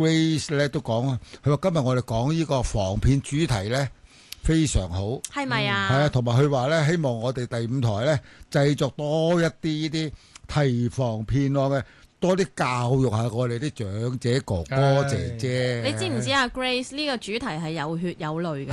Grace 咧都講啊，佢話今日我哋講呢個防騙主題咧非常好， 係咪啊？ 係啊，同埋佢話咧希望我哋第五台咧製作多一啲呢啲提防騙案嘅。多啲教育下我哋啲長者哥哥姐姐。 你知唔知啊 Grace 呢個主題係有血有淚㗎，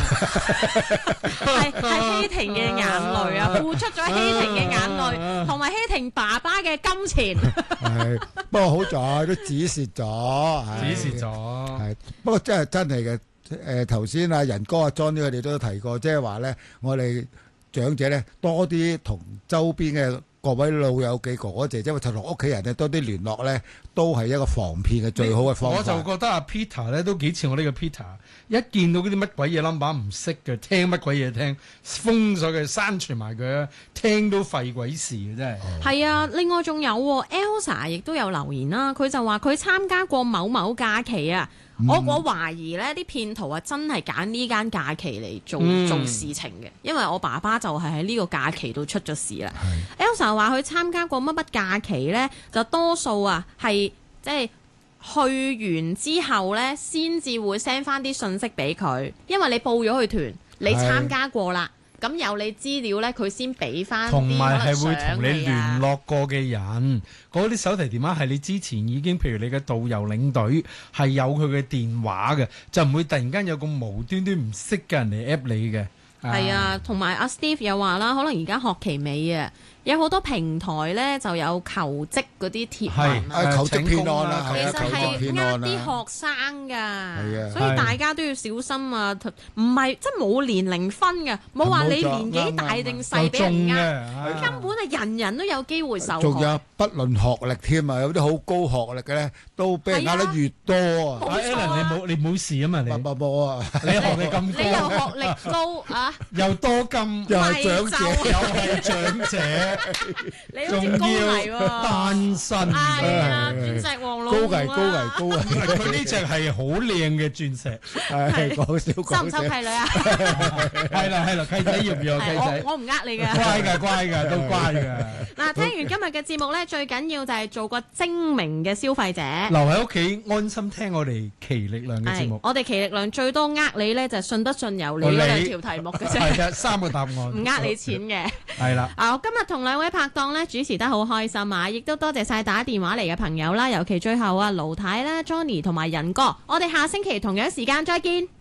係希婷嘅眼淚啊，付出咗希婷嘅眼淚，同埋希婷爸爸嘅金錢。 係，不過好在都指示咗， 指示咗。 係，不過真係嘅。頭先啊仁哥阿 John 佢哋都提過，即係話咧，我哋長者咧多啲同周邊嘅各位老友記哥哥姐姐，或者同屋企人咧多啲聯絡咧，都係一個防騙嘅最好嘅方法。 我就覺得阿 Peter 咧都幾似我呢個 Peter，一見到嗰啲乜鬼嘢 number 唔識嘅，聽乜鬼嘢聽，封咗佢，刪除埋佢啊，聽到廢鬼事嘅真係。 係啊，另外仲有 Elsa 亦都有留言啦，佢就話佢參加過某某假期啊。我懷疑呢啲騙徒啊，真係揀呢間假期嚟做事情嘅，因為我爸爸就係喺呢個假期度出咗事啦。Elsa 話佢參加過乜乜假期呢，就多數啊係即係去完之後呢，先至會 send 翻啲信息俾佢，因為你報咗佢團，你參加過啦。咁有你資料咧，佢先俾翻。同埋係會同你聯絡過嘅人，嗰啲手提電話係你之前已經，譬如你嘅導遊領隊係有佢嘅電話嘅，就唔會突然間有個無端端唔識嘅人嚟 app 你嘅。 係啊，同埋阿 Steve 又話啦，可能而家學期尾啊。有好多平台咧就有求職嗰啲貼文啊， 求職騙案啦， 其實係呃啲學生㗎，所以大家都要小心啊！唔係即係冇年齡分嘅，冇話你年紀大定細俾人呃，根本係人人都有機會受害。 仲有不論學歷添啊，有啲好高學歷嘅咧，都俾人呃得越多啊！ 阿 Alan 你冇事啊嘛？你冇啊！ 你學歷咁高， 你又學歷高啊？ 又多金， 又係長者， 又係長者。 你好似高危喎， 單身係啊，鑽石王老高危。 佢呢隻係好靚嘅鑽石， 係講笑。 收唔收契女啊？ 係啦，契仔要唔要契仔？ 我唔呃你嘅， 乖㗎，都乖㗎。 嗱，聽完今日嘅節目咧，最緊要就係做個精明嘅消費者， 留喺屋企安心聽我哋奇力量嘅節目。 我哋奇力量最多呃你咧，就係信得信由你嗰兩條題目嘅啫。 係嘅，3個答案。 唔呃你錢嘅。 係啦。 我今日同兩位拍檔咧主持得好開心啊！亦都多謝晒打電話嚟嘅朋友啦，尤其最後啊盧太啦、Johnny 同埋仁哥，我哋下星期同樣時間再見。